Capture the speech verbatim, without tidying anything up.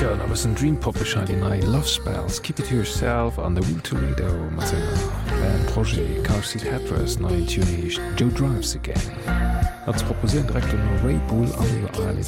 Ja, da was ein Dreampop bescheid Love Spells, Keep It To Yourself an the Will Toledo mat Projekt Car Seat Headrest neue Tunig Joe Drives Again. Als proposieren direkt no Ray Bull an